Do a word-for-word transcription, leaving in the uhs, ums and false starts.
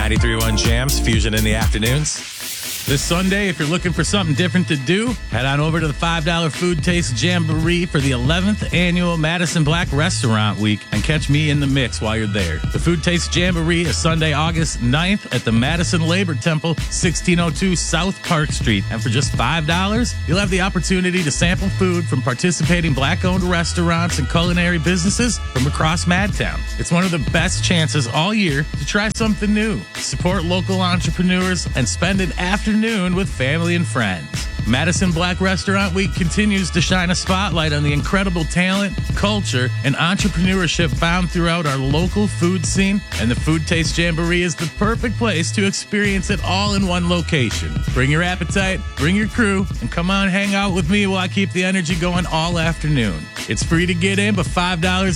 ninety-three point one Jams, Fusion in the afternoons. This Sunday, if you're looking for something different to do, head on over to the five dollar Food Taste Jamboree for the eleventh annual Madison Black Restaurant Week and catch me in the mix while you're there. The Food Taste Jamboree is Sunday, August ninth at the Madison Labor Temple, sixteen oh two South Park Street. And for just five dollars, you'll have the opportunity to sample food from participating Black-owned restaurants and culinary businesses from across Madtown. It's one of the best chances all year to try something new, support local entrepreneurs, and spend an afternoon with family and friends. Madison Black Restaurant Week continues to shine a spotlight on the incredible talent, culture, and entrepreneurship found throughout our local food scene, and the Food Taste Jamboree is the perfect place to experience it all in one location. Bring your appetite, bring your crew, and come on hang out with me while I keep the energy going all afternoon. It's free to get in, but five dollars